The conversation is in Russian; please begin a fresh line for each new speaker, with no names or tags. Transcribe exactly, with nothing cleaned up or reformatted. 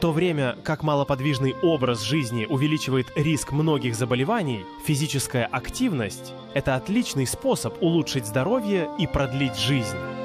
то время как малоподвижный образ жизни увеличивает риск многих заболеваний, физическая активность – это отличный способ улучшить здоровье и продлить жизнь.